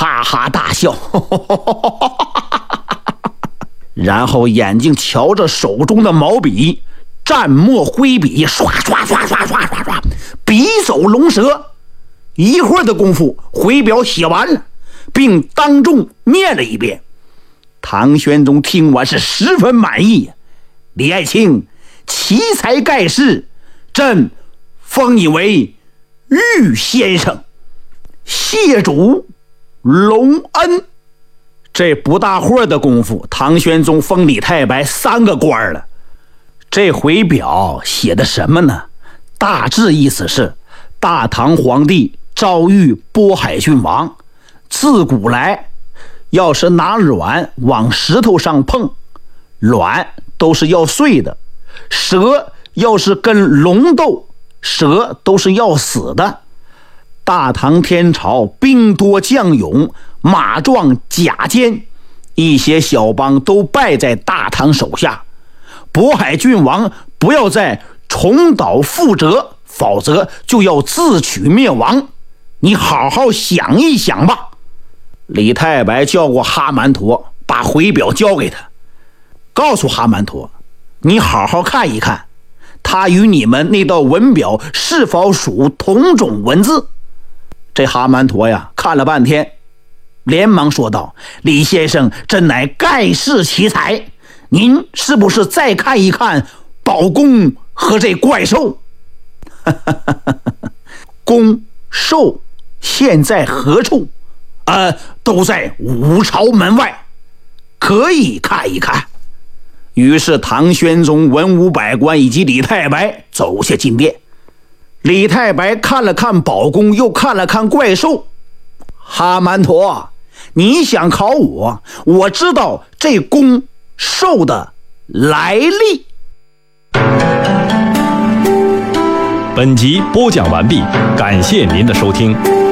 哈哈大笑，然后眼睛瞧着手中的毛笔，蘸墨挥笔，刷刷刷刷刷刷刷，笔走龙蛇。一会儿的功夫，回表写完了，并当众念了一遍。唐玄宗听完是十分满意。李爱卿奇才盖世，朕封你为御先生，谢主隆恩。这不大会儿的功夫，唐玄宗封李太白3个官了。这回表写的什么呢？大致意思是，大唐皇帝诏谕渤海郡王，自古来要是拿卵往石头上碰，卵都是要碎的；蛇要是跟龙斗，蛇都是要死的。大唐天朝兵多将勇，马壮甲坚，一些小邦都败在大唐手下。渤海郡王不要再重蹈覆辙，否则就要自取灭亡。你好好想一想吧。李太白叫过哈曼陀，把回表交给他，告诉哈曼陀，你好好看一看，他与你们那道文表是否属同种文字。这哈曼陀呀，看了半天，连忙说道：李先生真乃盖世奇才，您是不是再看一看宝宫和这怪兽？宫兽现在何处？都在五朝门外，可以看一看。于是唐玄宗、文武百官以及李太白走下金殿。李太白看了看宝宫，又看了看怪兽。哈曼陀，你想考我，我知道这宫兽的来历。 本集播讲完毕，感谢您的收听。